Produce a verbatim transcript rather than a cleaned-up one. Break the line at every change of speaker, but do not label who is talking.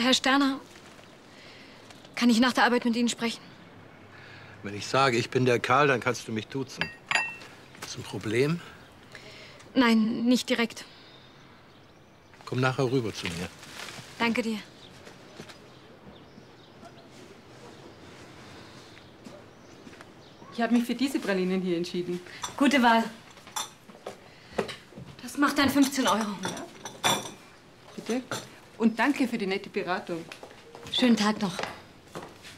Herr Sterner, kann ich nach der Arbeit mit Ihnen sprechen?
Wenn ich sage, ich bin der Karl, dann kannst du mich duzen. Ist ein Problem?
Nein, nicht direkt.
Komm nachher rüber zu mir.
Danke dir.
Ich habe mich für diese Pralinen hier entschieden.
Gute Wahl. Das macht dann fünfzehn Euro.
Ja. Bitte. Und danke für die nette Beratung.
Schönen Tag noch.